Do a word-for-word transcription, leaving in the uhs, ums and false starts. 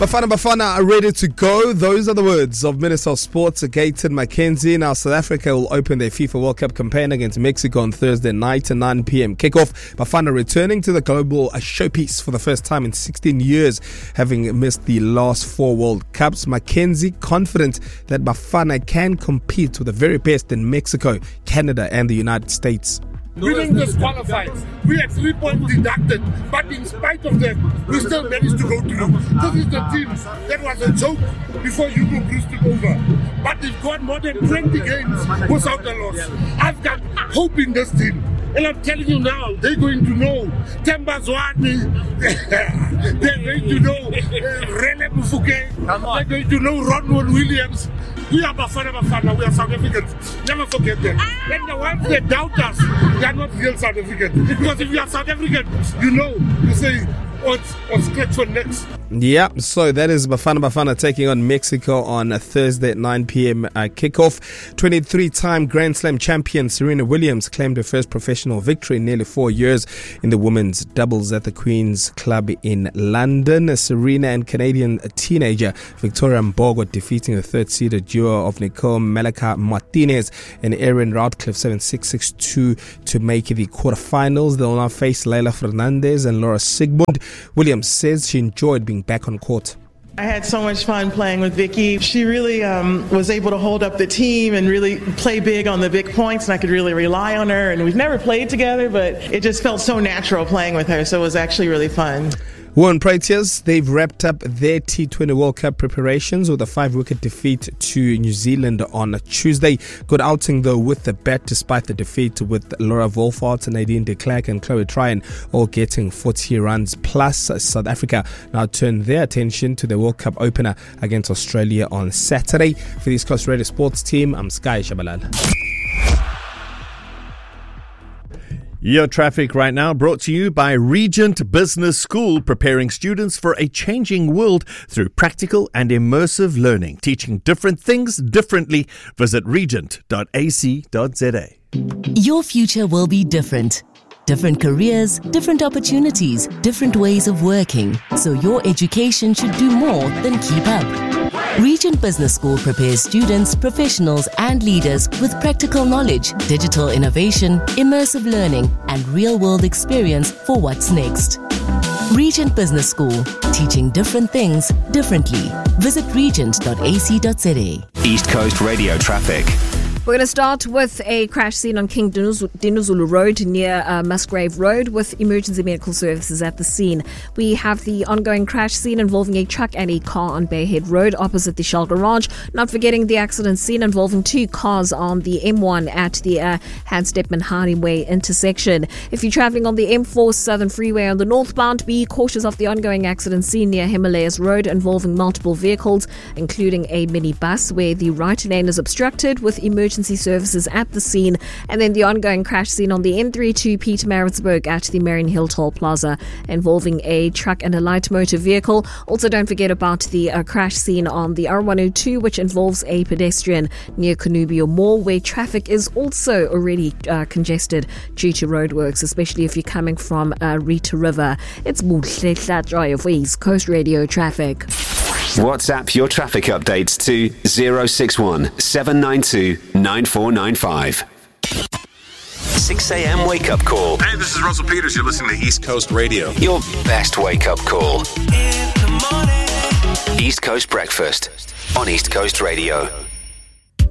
Bafana Bafana are ready to go. Those are the words of Minister of Sports, Gayton McKenzie. Now, South Africa will open their FIFA World Cup campaign against Mexico on Thursday night at nine p.m. kickoff. Bafana returning to the global showpiece for the first time in sixteen years, having missed the last four World Cups. McKenzie confident that Bafana can compete with the very best in Mexico, Canada and the United States. We didn't disqualify. We had three points deducted, but in spite of that, we still managed to go through. This is the team that was a joke before Hugo Broos took over. But they've got more than twenty games without a loss. I've got hope in this team. And I'm telling you now, they're going to know Temba Zwane, they're going to know uh, Rene Mufuke, they're going to know Ronald Williams. We are Bafana Bafana, we are South Africans. Never forget that. And the ones that doubt us, they are not real South Africans. Because if you are South African, you know, you say, what's, what's scratch for next? Yeah, so that is Bafana Bafana taking on Mexico on a Thursday at nine p.m. Uh, kickoff. twenty-three-time Grand Slam champion Serena Williams claimed her first professional victory in nearly four years in the women's doubles at the Queen's Club in London. Serena and Canadian teenager Victoria Mbogo defeating the third-seeded duo of Nicole Malika Martinez and Erin Radcliffe seven six, six two to make the quarterfinals. They will now face Leila Fernandez and Laura Sigmund. Williams says she enjoyed being back on court. I had so much fun playing with Vicky. She really um, was able to hold up the team and really play big on the big points, and I could really rely on her. And we've never played together, but it just felt so natural playing with her, so it was actually really fun. Warren Proteas, they've wrapped up their T twenty World Cup preparations with a five-wicket defeat to New Zealand on Tuesday. Good outing, though, with the bat, despite the defeat, with Laura Wolfart, Nadine de Klerk and Chloe Tryon all getting forty runs plus. South Africa now turn their attention to the World Cup opener against Australia on Saturday. For the East Coast Radio Sports team, I'm Sky Shabalala. Your traffic right now brought to you by Regent Business School, preparing students for a changing world through practical and immersive learning, teaching different things differently. Visit regent dot a c dot z a. Your future will be different. Different careers, different opportunities, different ways of working. So your education should do more than keep up. Regent Business School prepares students, professionals and leaders with practical knowledge, digital innovation, immersive learning and real-world experience for what's next. Regent Business School, teaching different things differently. Visit regent dot a c dot z a. East Coast Radio traffic. We're going to start with a crash scene on King Dinuzulu Road near uh, Musgrave Road with emergency medical services at the scene. We have the ongoing crash scene involving a truck and a car on Bayhead Road opposite the Shell Garage. Not forgetting the accident scene involving two cars on the M one at the uh, Handstep-Manhari Way intersection. If you're traveling on the M four Southern Freeway on the northbound, be cautious of the ongoing accident scene near Himalayas Road involving multiple vehicles, including a minibus where the right lane is obstructed with emergency Emergency services at the scene, and then the ongoing crash scene on the N thirty-two Pietermaritzburg at the Marion Hill Toll Plaza involving a truck and a light motor vehicle. Also, don't forget about the uh, crash scene on the R one oh two, which involves a pedestrian near Conubio Mall, where traffic is also already uh, congested due to roadworks, especially if you're coming from uh, Rita River. It's Muhle Joy of East Coast Radio traffic. WhatsApp your traffic updates to zero six one seven nine two nine four nine five. six a.m. wake-up call. Hey, this is Russell Peters. You're listening to East Coast Radio. Your best wake-up call. In the morning. East Coast Breakfast on East Coast Radio.